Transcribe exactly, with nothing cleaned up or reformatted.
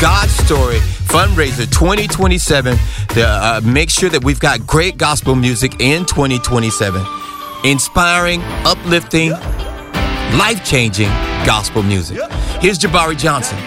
God's Story Fundraiser twenty twenty-seven to uh, make sure that we've got great gospel music in twenty twenty-seven. Inspiring, uplifting, life-changing gospel music. Here's Jabari Johnson.